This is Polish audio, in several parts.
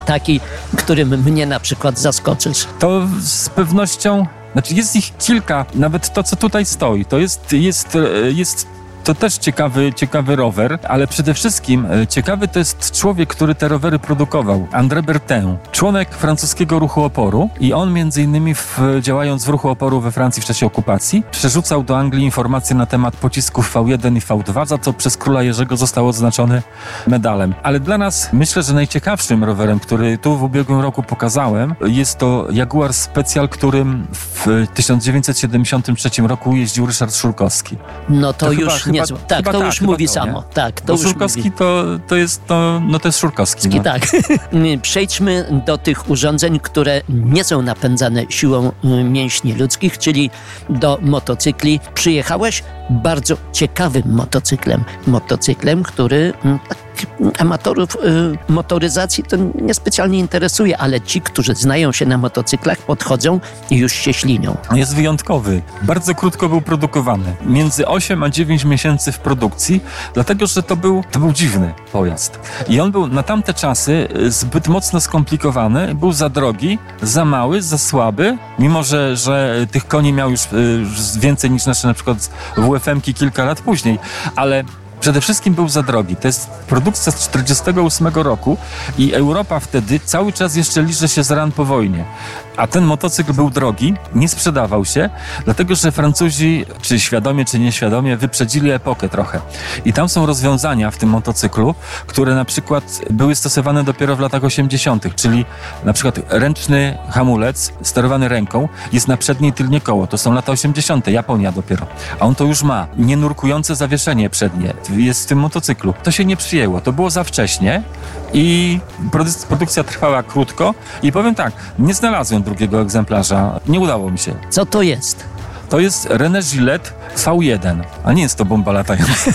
taki, którym mnie na przykład zaskoczysz? To z pewnością, znaczy jest ich kilka, nawet to, co tutaj stoi, to jest to też ciekawy rower, ale przede wszystkim ciekawy to jest człowiek, który te rowery produkował. André Bertin, członek francuskiego ruchu oporu i on między innymi działając w ruchu oporu we Francji w czasie okupacji, przerzucał do Anglii informacje na temat pocisków V1 i V2, za co przez króla Jerzego został odznaczony medalem. Ale dla nas myślę, że najciekawszym rowerem, który tu w ubiegłym roku pokazałem, jest to Jaguar Special, którym w 1973 roku jeździł Ryszard Szurkowski. No to już niezłe. Tak, to już mówi samo. Tak, to już Szurkowski to jest Szurkowski. Tak. Przejdźmy do tych urządzeń, które nie są napędzane siłą mięśni ludzkich, czyli do motocykli. Przyjechałeś bardzo ciekawym motocyklem, który amatorów motoryzacji to niespecjalnie interesuje, ale ci, którzy znają się na motocyklach, podchodzą i już się ślinią. Jest wyjątkowy. Bardzo krótko był produkowany. Między 8 a 9 miesięcy w produkcji, dlatego, że to był dziwny pojazd. I on był na tamte czasy zbyt mocno skomplikowany, był za drogi, za mały, za słaby, mimo że tych koni miał już więcej niż nasze na przykład WFM-ki kilka lat później, ale przede wszystkim był za drogi. To jest produkcja z 1948 roku i Europa wtedy cały czas jeszcze liczy się z ran po wojnie. A ten motocykl był drogi, nie sprzedawał się, dlatego że Francuzi, czy świadomie, czy nieświadomie, wyprzedzili epokę trochę. I tam są rozwiązania w tym motocyklu, które na przykład były stosowane dopiero w latach 80., czyli na przykład ręczny hamulec sterowany ręką jest na przednie i tylnie koło. To są lata 80., Japonia dopiero. A on to już ma. Nienurkujące zawieszenie przednie jest w tym motocyklu. To się nie przyjęło. To było za wcześnie i produkcja trwała krótko i powiem tak, nie znalazłem drugiego egzemplarza. Nie udało mi się. Co to jest? To jest René Gillette V1, a nie jest to bomba latająca.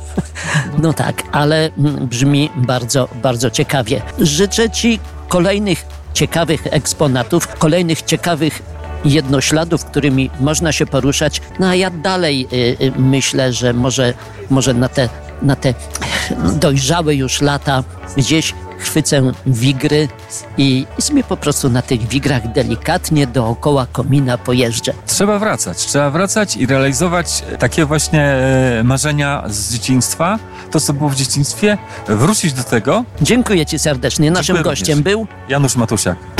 No tak, ale brzmi bardzo, bardzo ciekawie. Życzę Ci kolejnych ciekawych eksponatów, kolejnych ciekawych jednośladów, którymi można się poruszać. No a ja dalej myślę, że może na te dojrzałe już lata gdzieś chwycę wigry i sobie po prostu na tych wigrach delikatnie dookoła komina pojeżdżę. Trzeba wracać i realizować takie właśnie marzenia z dzieciństwa, to co było w dzieciństwie, wrócić do tego. Dziękuję Ci serdecznie. Naszym gościem był Janusz Matusiak.